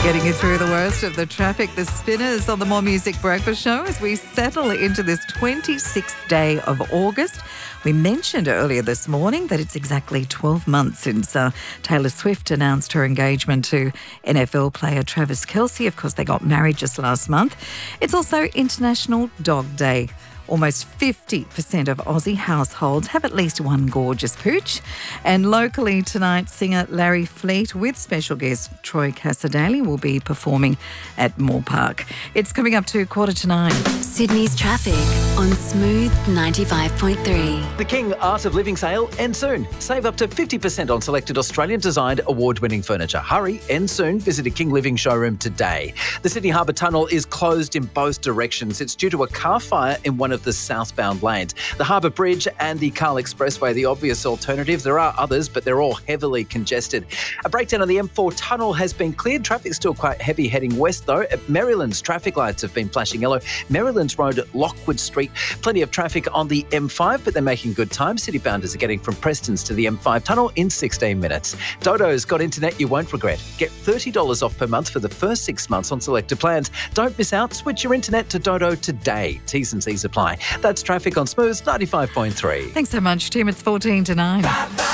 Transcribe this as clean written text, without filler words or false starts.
Getting you through the worst of the traffic, the Spinners on the More Music Breakfast Show as we settle into this 26th day of August. We mentioned earlier this morning that it's exactly 12 months since Taylor Swift announced her engagement to NFL player Travis Kelce. Of course, they got married just last month. It's also International Dog Day. Almost 50% of Aussie households have at least one gorgeous pooch. And locally tonight, singer Larry Fleet with special guest Troy Cassar-Daley will be performing at Moore Park. It's coming up to 9:15. Sydney's traffic on Smooth 95.3. The King Art of Living sale ends soon. Save up to 50% on selected Australian-designed award-winning furniture. Hurry, ends soon. Visit a King Living showroom today. The Sydney Harbour Tunnel is closed in both directions. It's due to a car fire in one of the southbound lanes. The Harbour Bridge and the Carl Expressway, the obvious alternative. There are others, but they're all heavily congested. A breakdown on the M4 tunnel has been cleared. Traffic's still quite heavy heading west, though. At Maryland's, traffic lights have been flashing yellow. Maryland's Road, Lockwood Street. Plenty of traffic on the M5, but they're making good time. Citybounders are getting from Preston's to the M5 tunnel in 16 minutes. Dodo's got internet you won't regret. Get $30 off per month for the first 6 months on selected plans. Don't miss out. Switch your internet to Dodo today. T's and C's apply. That's traffic on Smooth 95.3. Thanks so much, Tim. It's 9:14.